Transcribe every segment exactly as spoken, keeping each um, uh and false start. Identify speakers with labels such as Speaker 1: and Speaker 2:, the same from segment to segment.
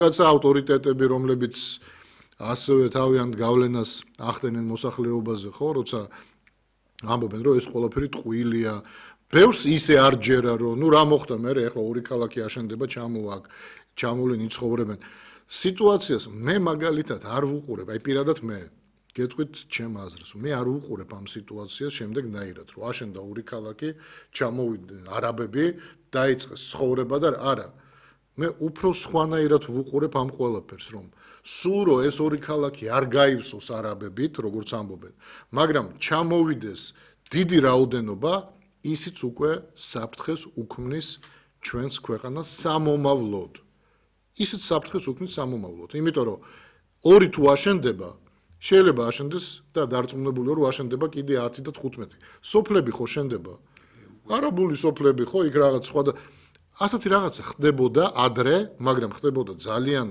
Speaker 1: რაცა ავტორიტეტები, რომლებიც ასევე თავიანთ გავლენას ახდენენ მოსახლეობაზე, ხო, როცა ამბობენ, რომ ეს ყველაფერი ტყუილია. ბევრს ისე არ ჯერა, რომ ნუ რა მოხდა, მე ახლა ორი ქალაქი აშენდება, ჩამოვაკ, ჩამოვლენ იცხოვრებენ. სიტუაციას მე მაგალითად არ ვუყურებ, აი პირადად მე გეტყვით ჩემ აზრს, მე არ ვუყურებ ამ სიტუაციას შემდეგნაირად, რომ აშენდა ორი ქალაქი, ჩამოვიდნენ არაბები, დაიწყეს ცხოვრება და არა. მე უფრო სხვანაირად ვუყურებ ამ ყველაფერს, რომ სულ რომ ეს ორი ქალაქი არ გაივსოს არაბებით, როგორც ამბობენ, მაგრამ ჩამოვიდეს დიდი რაოდენობა, ისიც უკვე საფრთხეს უქმნის ჩვენს ქვეყანას სამომავლოდ. ისიც საფრთხეს უქმნის სამომავლოდ. იმიტომ რომ ორი თუ აშენდება, შეიძლება აშენდეს და დარწმუნებული ვარ, რომ აშენდება კიდე ათი და თხუთმეტი. სოფლები ხო შენდება? არაბული სოფლები ხო, იქ რაღაც სხვა და ასეთი რაღაცა ხდებოდა ადრე, მაგრამ ხდებოდა ძალიან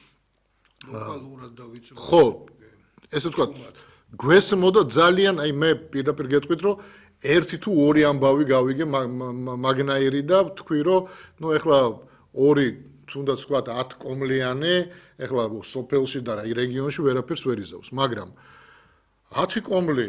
Speaker 2: ლოკალურად და ვიწრო.
Speaker 1: ხო, ესე ვთქვათ, გვესმოდა ძალიან, აი მე პირდაპირ გეტყვით, რომ ერთი თუ ორი ამბავი გავიგე მაგნაირი და ვთქვი, რომ ნუ ეხლა ორი თუნდაც ვთქვათ ათ კომლიანი, ეხლა სოფელში და რა რეგიონში ვერაფერს ვერ იზავს, მაგრამ ათი კომლი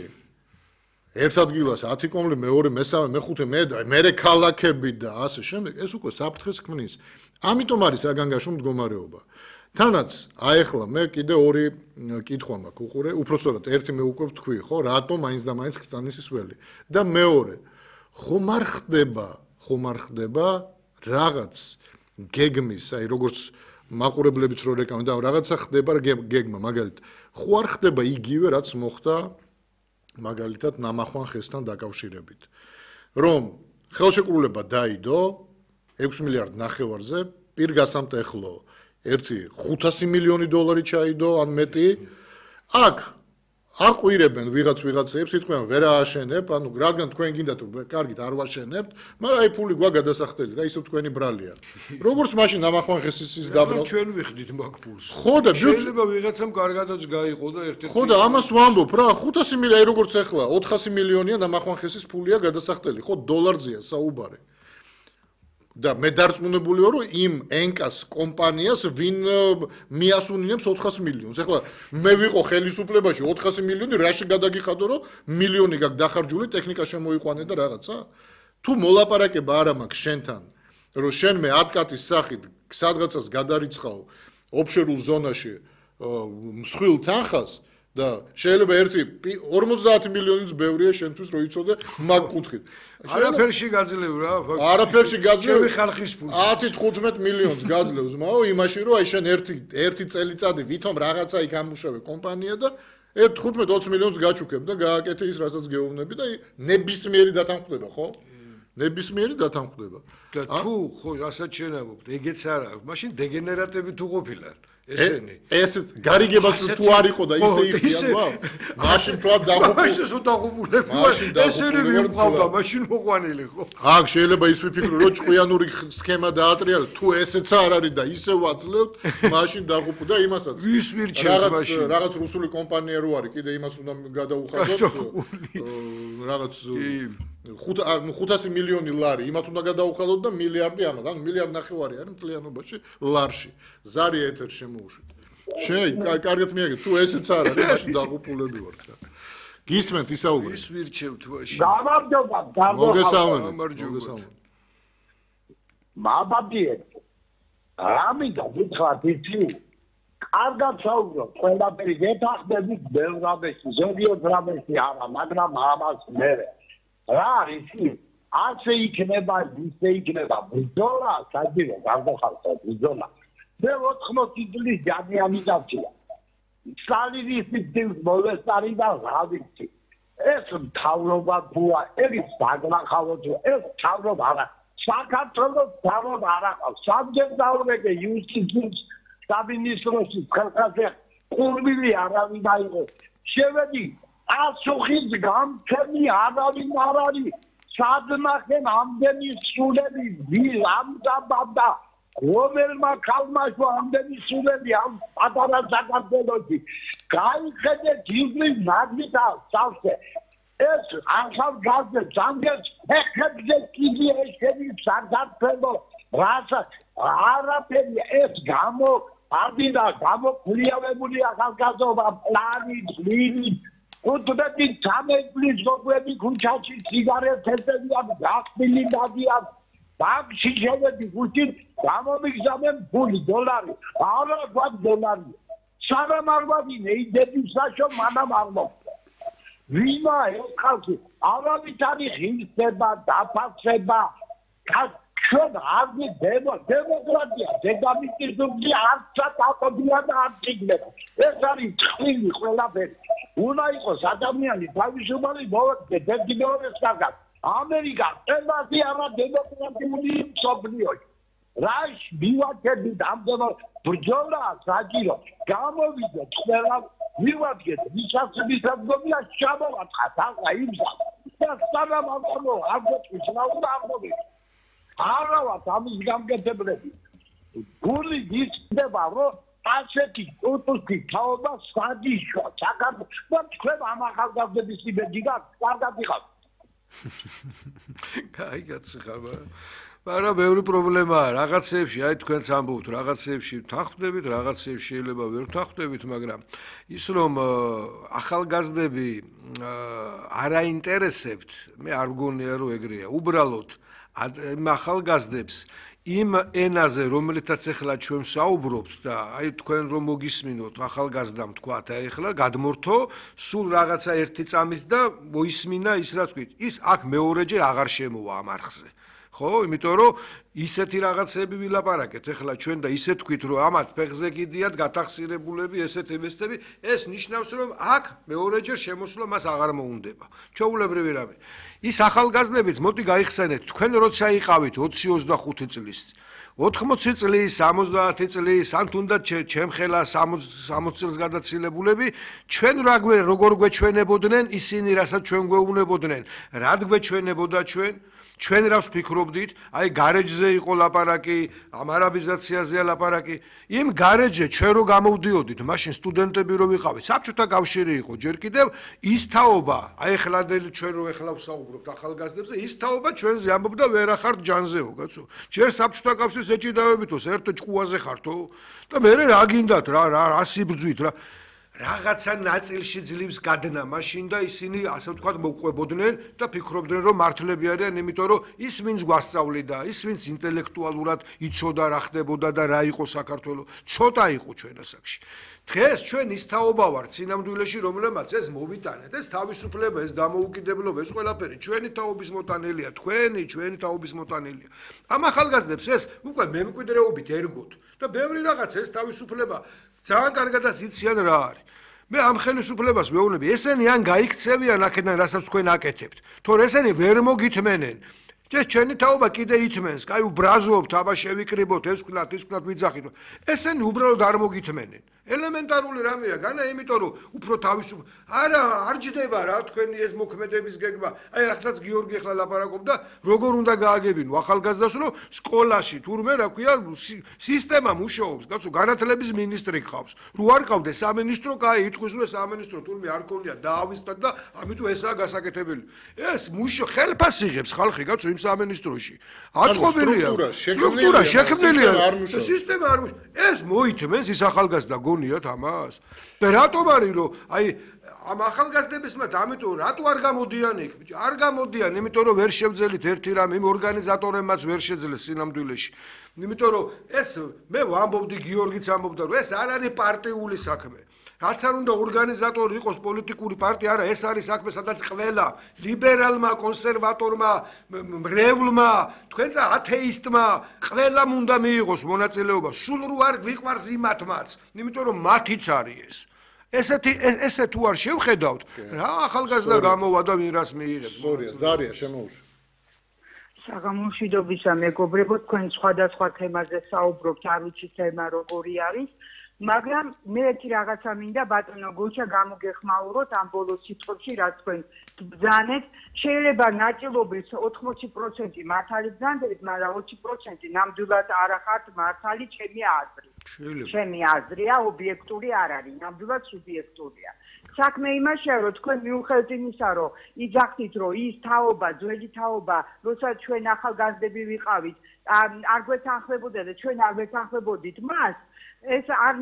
Speaker 1: ერთ ადგილას ათი კომლი მეორე მესამე მეხუთე მე მერე ქალაქები და ასე შემდეგ ეს უკვე საფრთხეს ქმნის. ამიტომ არის საგანგაშო მდგომარეობა. თანაც აი ახლა მე კიდე ორი კითხვა მაქვს უყურე, უпроსორად ერთი მე უკვე ვთქვი, ხო, რატომ მაინც და მაინც ქრისტიანის ველი. და მეორე, ხომ არ ხდება, ხომ არ ხდება რაღაც გეგმის, აი როგორც მაყურებლებიც რო რეკავენ და რაღაცა ხდება გეგმა, მაგალითად, ხო არ ხდება იგივე რაც მოხდა მაგალითად ნამახვან ხესთან დაკავშირებით. რომ ხელშეკრულება დაიდო ექვსი მილიარდ ნახევარზე, პირგასამტეხლო ერთი ხუთასი მილიონი დოლარი ჩაიდო ან მეტი. აქ აყვირებენ ვიღაც ვიღაცებს, იტყვიან ვერ ააშენებ, ანუ რადგან თქვენ გინდათ კარგით არ ვაშენებთ, მაგრამ აი ფული გვა გადასახდელი რა, ისევ თქვენი ბრალია. როგორც მაშინ ნამახვან ხესის ის დაბრალ.
Speaker 2: ჩვენ ვიხდით მაგ ფულს.
Speaker 1: ხო და
Speaker 2: შეიძლება ვიღაცამ კარგადაც გაიყო და ერთ-ერთი
Speaker 1: ხო და ამას ვამბობ რა, ხუთასი მილიონი, აი როგორც ახლა ოთხასი მილიონია ნამახვან ხესის ფულია გადასახდელი, ხო დოლარზეა საუბარი. და მე დარწმუნებული ვარ, რომ იმ ენკას კომპანიას ვინ მიასუნინებს ოთხასი მილიონს. ეხლა მე ვიყო ხელისუფლებაში ოთხასი მილიონი, რაში გადაგიხადო, რომ მილიონი გაქვს დახარჯული, ტექნიკა შემოიყვანე და რაღაცა? თუ მოლაპარაკება არ მაქვს შენთან, რომ შენ მე ათკატის სახით სადღაცას გადარიცხავ ოფშორულ ზონაში მსხვილ თანხას და შეიძლება ერთი ორმოცდაათი მილიონიც ბევრია შენთვის რო იცოდე მაგ კუთხით.
Speaker 2: არაფერში გაძლევ რა,
Speaker 1: ფაქტობრივად. არაფერში გაძლევ.
Speaker 2: ჩემი ხალხის ფულს.
Speaker 1: ათი თხუთმეტ მილიონს გაძლევს, მაო, იმაში რომ აი შენ ერთი ერთი წელიწადი ვითომ რაღაცა იქ ამუშავე კომპანია და ერთ თხუთმეტ ოცი მილიონს გაჩუქებ და გააკეთე ის რასაც გეუბნები და ნებისმიერი დათანხმდება, ხო? ნებისმიერი დათანხმდება.
Speaker 2: და თუ ხო რასაც შენამობთ, ეგეც არა, მაშინ დეგენერატები თუ ყოფილან. ესენი
Speaker 1: ეს გარიგებას თუ არ იყო და ისე იყია გვა მაშინ თლა დაღუპულ
Speaker 2: მაშინ სულ დაღუპულები ესენი ვიყავდა მაშინ მოყვანილი ხო
Speaker 1: აქ შეიძლება ის ვიფიქრო რომ ჭყიანური სქემა დაატრიალეთ თუ ესეც არ არის და ისე ვაძლევთ მაშინ დაღუპუ და იმასაც
Speaker 2: ვის ვირჩევთ
Speaker 1: მაშინ რაღაც რუსული კომპანია რო არის კიდე იმას უნდა გადაუხადოთ რაღაც ხუთასი მილიონი ლარი იმათ უნდა გადაუხადოთ და მილიარდი ამათ ანუ მილიარდ ნახევარი არის მთლიანობაში ლარში ზარი ეთერში შემოუშვით შენ კარგად მიაგეთ თუ ესეც არ არის მაშინ დაღუპულები ვართ რა გისმენთ ისაუბრე
Speaker 2: ვის ვირჩევთ მაშინ
Speaker 3: გამარჯობა
Speaker 1: მოგესალმებით
Speaker 3: მაბადიეთ ამიტომ გითხრათ იცი კარგად საუბრობ ყველაფერი გეთახდებით ბევრადეში ზოგიერთ რამეში არა მაგრამ ამას მე რა არის ასე იქნება ისე იქნება ბრძოლა საჭირო გარდახალხო ბრძოლა მე ოთხმოცი წლის ჯადიანი დავჭია სტალინის ძილს მოვესწარი და რა ვიცი ეს მთავრობა ბუა ეს დაგნახავთ ეს მთავრობა არა საქართველოს მთავრობა არა ყავს სამჯერ დაურეკე იუსტიციის სამინისტროში ხალხაზე ყურბილი არავინ აიღო შევედი ასუხის გამცემი არავინ არ არის სადნახენ ამდენი სულები ვინ ამდაბდა რომელმა ქალმა ამდენი სულები ამ პატარა საქართველოში გაიხედეთ იგლის მაგნიტა სავსე ეს ახალ გაზზე ძანგეს ეხებზე კიდე ესენი საქართველო რასაც არაფერი ეს გამო არდინა გამოქვლიავებული ახალგაზრდობა პლანი ძვირი უთბეთი სამეფლის გოგები ქუჩაში სიგარეტები ამ გახსნილი დადიან ბანკში შევედი გუშინ გამომიგზავნენ ფული დოლარი არა გვაქვს დოლარი სანამ არ ვაგინე იდების საშო მანამ არ მოხდა ვინა ეს ხალხი არავით არის ღირსება დაფასება ჩვენ არ ვიდემო დემოკრატია დედამიწის არც აკობია და არც იგნება ეს არის წილი ყველაფერი უნდა იყოს ადამიანი თავისუფალი მოვეცე დედიდორეს კარგად ამერიკა ყველასი არა დემოკრატიული მსოფლიოში რაშ მივაკეთეთ ამდენო ბრძოლა საჭირო გამოვიდეთ ყველა მივაკეთეთ ვისაცბისაც გომია შაბავაწყათ ახლა იმსა და სანამ ამბობ არ გწვის რა უნდა ამბობ არავათ ამის გამგებლები გული ისდება რომ ასეთი უტუსი თაობა სადიშვა საქართველოს თქვენ ამ ახალგაზრდების იმედი გაქვთ კარგად იყავთ
Speaker 2: კაი კაცი ხარ მაგრამ ბევრი პრობლემაა რაღაცეებში აი თქვენც ამბობთ რაღაცეებში ვთანხმდებით რაღაცეებში შეიძლება ვერ ვთანხმდებით მაგრამ ის რომ ახალგაზრდები არ აინტერესებთ მე არ მგონია რომ ეგრეა უბრალოდ იმ ახალგაზრდებს იმ ენაზე რომელთაც ახლა ჩვენ საუბრობთ და აი თქვენ რომ მოგისმინოთ ახალგაზრდამ თქვათ აი ახლა გადმორთო სულ რაღაცა ერთი წამით და მოისმინა ის რა თქვით ის აქ მეორეჯერ აღარ შემოვა ამ არხზე ხო იმიტომ რომ ისეთი რაღაცები ვილაპარაკეთ ახლა ჩვენ და ისე თქვით რომ ამათ ფეხზე გიდიათ გათახსირებულები ესეთ ინვესტები ეს ნიშნავს რომ აქ მეორეჯერ შემოსვლა მას აღარ მოუნდება ჩვეულებრივი რამე ის ახალგაზრდებიც მოდი გაიხსენეთ თქვენ როცა იყავით ოცი ოცდახუთი წლის ოთხმოცი წლის სამოცდაათი წლის ან თუნდაც ჩემ ხელა სამოცი წელს გადაცილებულები ჩვენ როგორ გვეჩვენებოდნენ ისინი რასაც ჩვენ გვეუბნებოდნენ რად გვეჩვენებოდა ჩვენ ჩვენ რას ფიქრობდით? აი გარეჯზე იყო ლაპარაკი, ამ არაბიზაციაზეა ლაპარაკი. იმ გარეჯზე ჩვენ რო გამოვდიოდით, მაშინ სტუდენტები რო ვიყავით, საბჭოთა კავშირი იყო ჯერ კიდევ ის თაობა, აი ეხლადელი ჩვენ რო ეხლა ვსაუბრობთ ახალგაზრდებზე, ის თაობა ჩვენზე ამბობდა ვერ ახართ ჯანზეო, კაცო. ჯერ საბჭოთა კავშირს ეჭიდავებითო, საერთო ჭკუაზე ხართო და მე რა გინდათ რა რა სიბრძვით რა რაღაცა ნაწილში ძლივს გადნა მაშინ და ისინი ასე ვთქვათ მოყვებოდნენ და ფიქრობდნენ რომ მართლები არიან იმიტომ რომ ის ვინც გვასწავლიდა ის ვინც ინტელექტუალურად იცოდა რა ხდებოდა და რა იყო საქართველო ცოტა იყო ჩვენ ასაკში დღეს ჩვენ ის თაობა ვართ სინამდვილეში რომელმაც ეს მოვიტანეთ ეს თავისუფლება ეს დამოუკიდებლობა ეს ყველაფერი ჩვენი თაობის მოტანილია თქვენი ჩვენი თაობის მოტანილია ამ ახალგაზრდებს ეს უკვე მემკვიდრეობით ერგოთ და ბევრი რაღაც ეს თავისუფლება ძალიან კარგადაც იციან რა არის მე ამ ხელისუფლებას ვეუბნები ესენი ან გაიქცევიან აქედან რასაც თქვენ აკეთებთ თორე ესენი ვერ მოგითმენენ ეს ჩვენი თაობა კიდე ითმენს კაი უბრაზობთ აბა შევიკრიბოთ ეს ვქნათ ის ვქნათ ვიძახით ესენი უბრალოდ არ მოგითმენენ ელემენტარული რამეა განა იმიტომ რომ უფრო თავისუფ არა არ ჯდება რა თქვენი ეს მოქმედების გეგმა აი ახლა გიორგი ახლა ლაპარაკობდა როგორ უნდა გააგებინო ახალგაზრდას რომ სკოლაში თურმე რა ქვია სისტემა მუშაობს კაცო განათლების მინისტრი გყავს რო არ ყავდეს სამინისტრო კაი იტყვის რომ სამინისტრო თურმე არ ქონია დაავისტად და ამიტომ ესაა გასაკეთებელი ეს მუშო ხელფას იღებს ხალხი კაცო იმ სამინისტროში აწყობილია სტრუქტურა შექმნილია სისტემა არ ეს მოითმენს ის ახალგაზრდა გონიათ ამას და რატომ არის რომ აი ამ ახალგაზრდებისმა ამიტომ რატო არ გამოდიან იქ ბიჭო არ გამოდიან იმიტომ რომ ვერ შევძელით ერთი რამ იმ ორგანიზატორებმაც ვერ შეძლეს სინამდვილეში იმიტომ რომ ეს მე ვამბობდი გიორგიც ამბობდა რომ ეს არ არის პარტიული საქმე რაც არ უნდა ორგანიზატორი იყოს პოლიტიკური პარტია არა ეს არის საქმე სადაც ყველა ლიბერალმა კონსერვატორმა მრევლმა თქვენცა ათეისტმა ყველამ უნდა მიიღოს მონაწილეობა სულ რო არ გვიყვარს იმათმაც იმიტომ რომ მათიც არის ეს ესეთი ესე თუ არ შევხედავთ რა ახალგაზრდა გამოვა და ვინრას მიიღებს
Speaker 1: სწორია ზარია შემოუშვა
Speaker 4: საგამომშვიდობისა მეგობრებო თქვენ სხვადასხვა თემაზე საუბრობთ არ ვიცი თემა როგორი არის მაგრამ მე ერთი რაღაცა მინდა ბატონო გოჩა გამოგეხმაუროთ ამ ბოლო სიტყვებში რაც თქვენ ბრძანეთ შეიძლება ნაწილობრივ ოთხმოცი პროცენტი მართალი ბრძანდებით მაგრამ ოცი პროცენტი ნამდვილად არ ახართ მართალი ჩემი აზრით
Speaker 2: შეიძლება.
Speaker 4: ჩემი აზრია, ობიექტური არ არის, ნამდვილად სუბიექტურია. საქმე იმაშია, რომ თქვენ მიუხედავად იმისა, რომ იძახით, რომ ის თაობა, ძველი თაობა, როცა ჩვენ ახალგაზრდები ვიყავით, არ გვეთანხმებოდა და ჩვენ არ ვეთანხმებოდით მას, ეს არ